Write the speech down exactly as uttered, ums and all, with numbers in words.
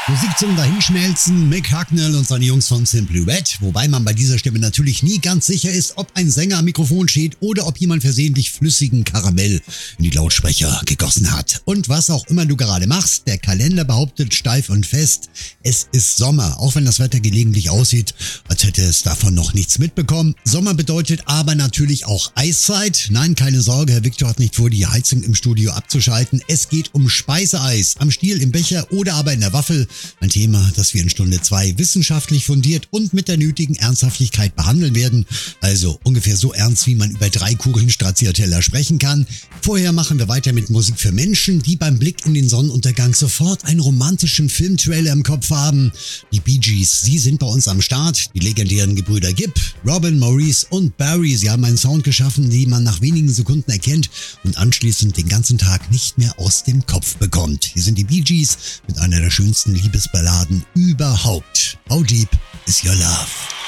Musik zum Dahinschmelzen, Mick Hucknall und seine Jungs von Simply Red, wobei man bei dieser Stimme natürlich nie ganz sicher ist, ob ein Sänger am Mikrofon steht oder ob jemand versehentlich flüssigen Karamell in die Lautsprecher gegossen hat. Und was auch immer du gerade machst, der Kalender behauptet steif und fest, es ist Sommer, auch wenn das Wetter gelegentlich aussieht, als hätte es davon noch nichts mitbekommen. Sommer bedeutet aber natürlich auch Eiszeit. Nein, keine Sorge, Herr Victor hat nicht vor, die Heizung im Studio abzuschalten. Es geht um Speiseeis, am Stiel, im Becher oder aber in der Waffel. Ein Thema, das wir in Stunde zwei wissenschaftlich fundiert und mit der nötigen Ernsthaftigkeit behandeln werden. Also ungefähr so ernst, wie man über drei Kugeln Stracciatella sprechen kann. Vorher machen wir weiter mit Musik für Menschen, die beim Blick in den Sonnenuntergang sofort einen romantischen Filmtrailer im Kopf haben. Die Bee Gees, sie sind bei uns am Start. Die legendären Gebrüder Gibb, Robin, Maurice und Barry. Sie haben einen Sound geschaffen, den man nach wenigen Sekunden erkennt und anschließend den ganzen Tag nicht mehr aus dem Kopf bekommt. Hier sind die Bee Gees mit einer der schönsten Liebesballaden überhaupt. How deep is your love?